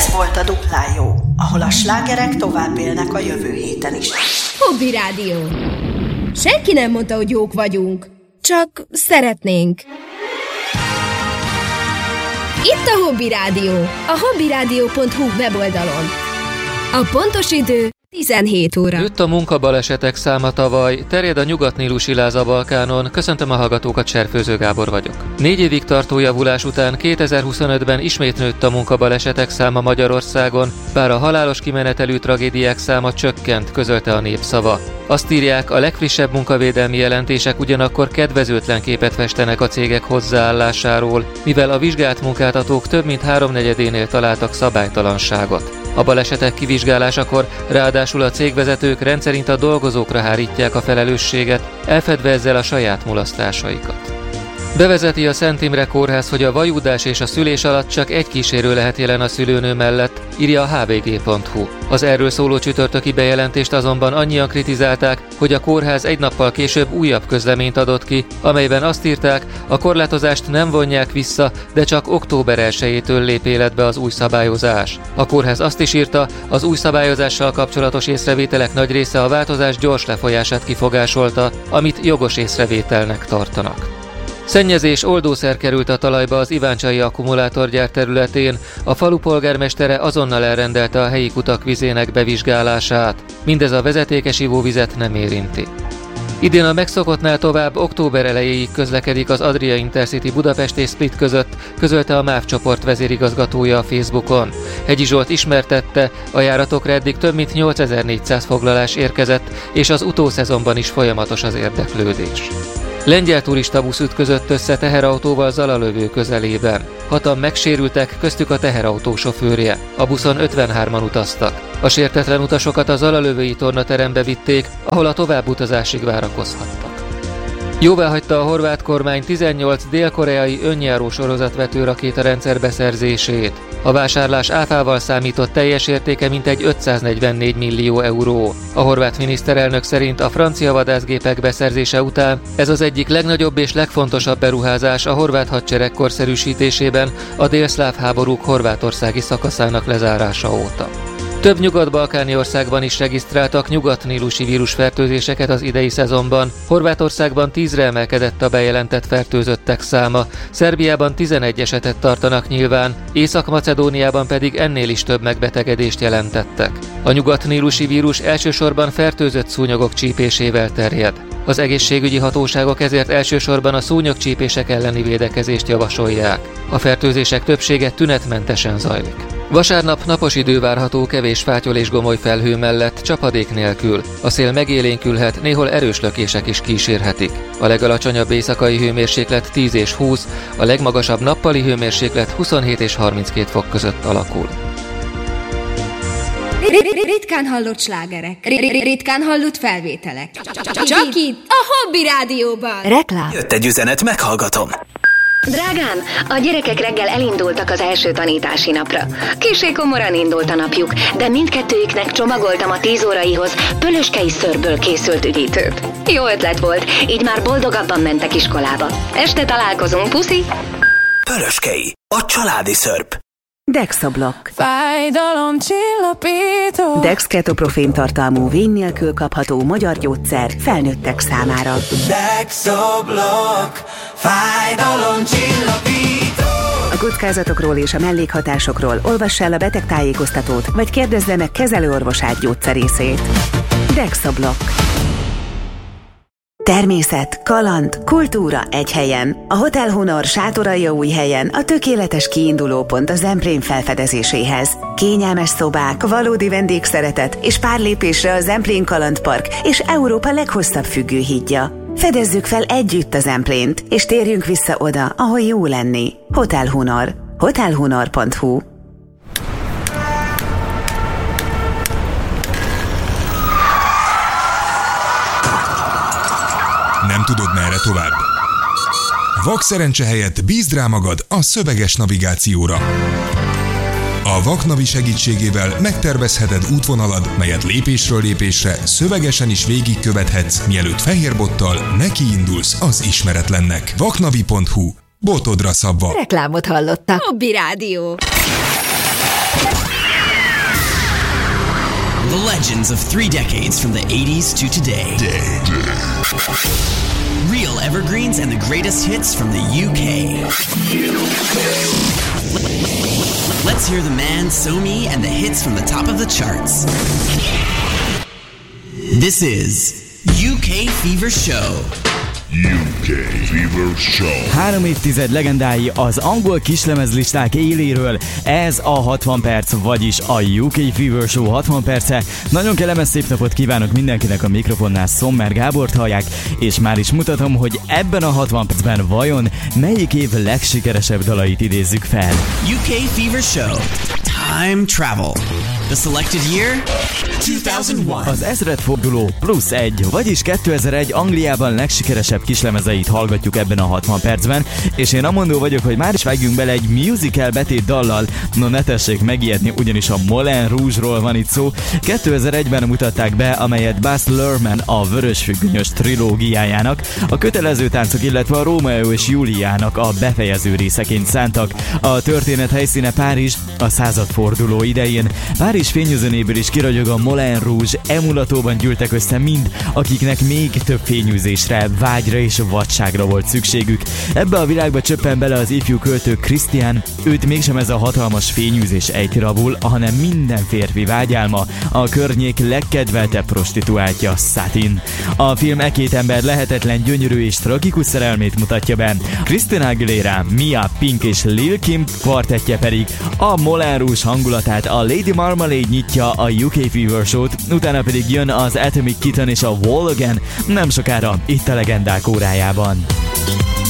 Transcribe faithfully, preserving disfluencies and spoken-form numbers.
Ez volt a Duplán jó, ahol a slágerek tovább élnek a jövő héten is. Hobby Rádió. Senki nem mondta, hogy jók vagyunk, csak szeretnénk. Itt a Hobby Rádió, a hobbyrádió pont hu weboldalon. A pontos idő tizenhét óra. Nőtt a munkabalesetek száma tavaly, terjed a nyugat-nílusi láz a Balkánon. Köszöntöm a hallgatókat, Cserfőző Gábor vagyok. Négy évig tartó javulás után kétezer-huszonötben ismét nőtt a munkabalesetek száma Magyarországon, bár a halálos kimenetelű tragédiák száma csökkent, közölte a Népszava. Azt írják, a legfrissebb munkavédelmi jelentések ugyanakkor kedvezőtlen képet festenek a cégek hozzáállásáról, mivel a vizsgált munkáltatók több mint háromnegyedénél találtak szabálytalanságot. A balesetek kivizsgálásakor ráadásul a cégvezetők rendszerint a dolgozókra hárítják a felelősséget, elfedve ezzel a saját mulasztásaikat. Bevezeti a Szent Imre Kórház, hogy a vajúdás és a szülés alatt csak egy kísérő lehet jelen a szülőnő mellett, írja a há vé gé pont hú. Az erről szóló csütörtöki bejelentést azonban annyian kritizálták, hogy a kórház egy nappal később újabb közleményt adott ki, amelyben azt írták, a korlátozást nem vonják vissza, de csak október elsejétől lép életbe az új szabályozás. A kórház azt is írta, az új szabályozással kapcsolatos észrevételek nagy része a változás gyors lefolyását kifogásolta, amit jogos észrevételnek tartanak. Szennyezés oldószer került a talajba az iváncsai akkumulátorgyár területén, a falu polgármestere azonnal elrendelte a helyi kutak vizének bevizsgálását. Mindez a vezetékes ivóvizet nem érinti. Idén a megszokottnál tovább október elejéig közlekedik az Adria Intercity Budapest és Split között, közölte a MÁV csoport vezérigazgatója a Facebookon. Hegyi Zsolt ismertette, a járatokra eddig több mint nyolcezer-négyszáz foglalás érkezett, és az utószezonban is folyamatos az érdeklődés. Lengyel turistabusz ütközött össze teherautóval Zalalövő közelében. Hatan megsérültek, köztük a teherautó sofőrje. A buszon ötvenhárman utaztak. A sértetlen utasokat a Zalalövői tornaterembe vitték, ahol a továbbutazásig várakozhattak. Jóváhagyta a horvát kormány tizennyolc dél-koreai önjáró sorozatvető rakétarendszer beszerzését. A vásárlás áfával számított teljes értéke mintegy ötszáznegyvennégy millió euró. A horvát miniszterelnök szerint a francia vadászgépek beszerzése után ez az egyik legnagyobb és legfontosabb beruházás a horvát hadsereg korszerűsítésében a délszláv háborúk horvátországi szakaszának lezárása óta. Több nyugat-balkáni országban is regisztráltak nyugat-nílusi vírusfertőzéseket az idei szezonban. Horvátországban tízre emelkedett a bejelentett fertőzöttek száma, Szerbiában tizenegy esetet tartanak nyilván, Észak-Macedóniában pedig ennél is több megbetegedést jelentettek. A nyugat-nílusi vírus elsősorban fertőzött szúnyogok csípésével terjed. Az egészségügyi hatóságok ezért elsősorban a szúnyogcsípések elleni védekezést javasolják. A fertőzések többsége tünetmentesen zajlik. Vasárnap napos idő várható, kevés fátyol és gomoly felhő mellett, csapadék nélkül. A szél megélénkülhet, néhol erős lökések is kísérhetik. A legalacsonyabb éjszakai hőmérséklet tíz és húsz, a legmagasabb nappali hőmérséklet huszonhét és harminckét fok között alakul. Ritkán hallott slágerek, ritkán hallott felvételek. Csak itt, a Hobby Rádióban. Reklám. Jött egy üzenet, meghallgatom. Drágám, a gyerekek reggel elindultak az első tanítási napra. Kissé komoran indult a napjuk, de mindkettőjüknek csomagoltam a tíz óraihoz pölöskei szörből készült üdítőt. Jó ötlet volt, így már boldogabban mentek iskolába. Este találkozunk, puszi! Pölöskei, a családi szörp. Dexablock. Fájdalomcsillapító. Dex ketoprofén tartalmú, vény nélkül kapható magyar gyógyszer felnőttek számára. Dexablock. Fájdalomcsillapító. A kockázatokról és a mellékhatásokról olvass el a betegtájékoztatót, vagy kérdezze meg kezelőorvosát, gyógyszerészét. Dexablock. Természet, kaland, kultúra egy helyen. A Hotel Honor Sátoraljaújhelyen a tökéletes kiindulópont a Zemplén felfedezéséhez. Kényelmes szobák, valódi vendégszeretet és pár lépésre a Zemplén Kalandpark és Európa leghosszabb függőhídja. Fedezzük fel együtt a Zemplént, és térjünk vissza oda, ahol jó lenni. Hotel Honor. hotel honor pont hu. Nem tudod, merre tovább? Vakszerencse helyett bízd rá magad a szöveges navigációra. A Vaknavi segítségével megtervezheted útvonalad, melyet lépésről lépésre szövegesen is végigkövethetsz, mielőtt fehérbottal nekiindulsz az ismeretlennek. vaknavi pont hu. Botodra szabva. Reklámot hallottak. Hobby Rádió. legends of three decades from the eighties to today. Day, day. Real evergreens and the greatest hits from the U K. U K. Let's hear the man Somi and the hits from the top of the charts. This is U K Fever Show. U K Fever Show. Három évtized legendái az angol kislemezlisták éléről. Ez a hatvan perc, vagyis a U K Fever Show hatvan perce. Nagyon kellemes szép napot kívánok mindenkinek, a mikrofonnál Sommer Gábort hallják, és már is mutatom, hogy ebben a hatvan percben vajon melyik év legsikeresebb dalait idézzük fel. U K Fever Show. Time Travel. The selected year? kétezer-egy. Az ezredforduló plusz egy, vagyis kétezer-egy Angliában legsikeresebb kislemezeit hallgatjuk ebben a hatvan percben, és én amondó vagyok, hogy már is vágjunk bele egy musical betét dallal. No, ne tessék megijedni, ugyanis a Moulin Rouge-ról van itt szó. kétezer-egyben mutatták be, amelyet Baz Luhrmann a Vörösfüggönyös trilógiájának, a kötelező táncok, illetve a Rómeó és Júliának a befejező részeként szántak. A történet helyszíne Párizs, a századforduló idején. Párizs fényűzőnéből is kiragyog a Moulin Rouge, emulatóban gyűltek össze mind, akiknek még több fényűzésre, vágyra és vadságra volt szükségük. Ebbe a világba csöppen bele az ifjú költő Christian, őt mégsem ez a hatalmas fényűzés ejti rabul, hanem minden férfi vágyálma, a környék legkedveltebb prostituáltja, Satin. A film e két ember lehetetlen gyönyörű és tragikus szerelmét mutatja be. Christina Aguilera, Mia, Pink és Lil Kim kvartettje pedig a Moulin Rouge hangulatát, a Lady Marmalade nyitja a U K Fever Show-t, utána pedig jön az Atomic Kitten és a Wall Again, nem sokára itt a legendák órájában.